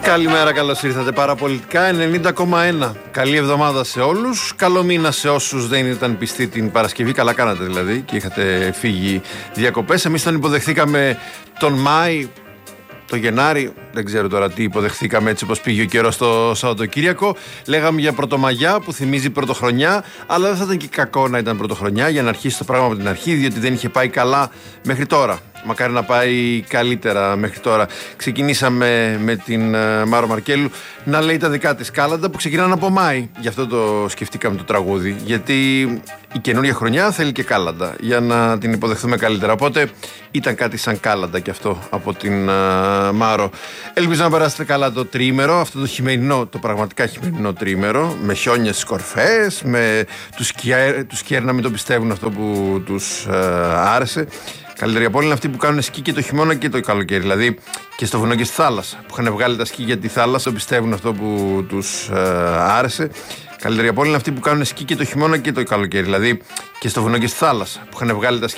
Καλημέρα, καλώς ήρθατε. Παραπολιτικά 90,1. Καλή εβδομάδα σε όλους. Καλό μήνα σε όσους δεν ήταν πιστοί την Παρασκευή. Καλά κάνατε δηλαδή και είχατε φύγει διακοπές. Εμείς τον υποδεχθήκαμε τον Μάη, το Γενάρη. Δεν ξέρω τώρα τι υποδεχθήκαμε έτσι όπως πήγε ο καιρός το Σαββατοκύριακο. Λέγαμε για Πρωτομαγιά που θυμίζει πρωτοχρονιά, αλλά δεν θα ήταν και κακό να ήταν πρωτοχρονιά για να αρχίσει το πράγμα από την αρχή, διότι δεν είχε πάει καλά μέχρι τώρα. Μακάρι να πάει καλύτερα μέχρι τώρα. Ξεκινήσαμε με την Μάρο Μαρκέλου να λέει τα δικά της κάλαντα που ξεκινάνε από Μάη. Γι' αυτό το σκεφτήκαμε το τραγούδι. Γιατί η καινούργια χρονιά θέλει και κάλαντα για να την υποδεχθούμε καλύτερα. Οπότε ήταν κάτι σαν κάλαντα και αυτό από την Μάρο. Ελπίζω να περάσετε καλά το τρίμερο, αυτό το χειμερινό, το πραγματικά χειμερινό τρίμερο. Με χιόνιες στις κορφές, με τους σκιέρ να μην το πιστεύουν αυτό που τους άρεσε. Καλύτερη από όλα είναι αυτοί που κάνουν σκι και το χειμώνα και το καλοκαίρι. Δηλαδή και στο βουνό και στη θάλασσα. Που είχαν βγάλει τα σκι για τη θάλασσα, πιστεύουν αυτό που τους άρεσε. Καλύτερη από όλα είναι αυτοί που κάνουν σκι και το χειμώνα και το καλοκαίρι. Δηλαδή και στο βουνό και στη θάλασσα. Που είχαν βγάλει τα σκι